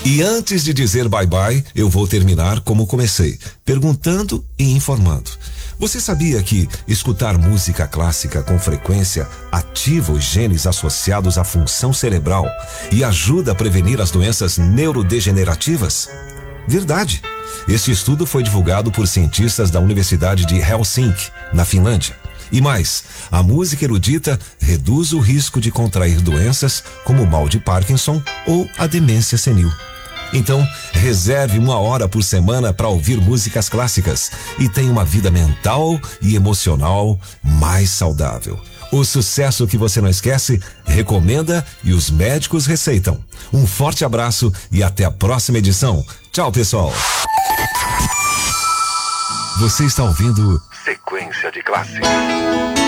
E antes de dizer bye-bye, eu vou terminar como comecei, perguntando e informando. Você sabia que escutar música clássica com frequência ativa os genes associados à função cerebral e ajuda a prevenir as doenças neurodegenerativas? Verdade. Este estudo foi divulgado por cientistas da Universidade de Helsinki, na Finlândia. E mais, a música erudita reduz o risco de contrair doenças como o mal de Parkinson ou a demência senil. Então, reserve 1 hora por semana para ouvir músicas clássicas e tenha uma vida mental e emocional mais saudável. O sucesso que você não esquece, recomenda e os médicos receitam. Um forte abraço e até a próxima edição. Tchau, pessoal. Você está ouvindo Sequência de Classe.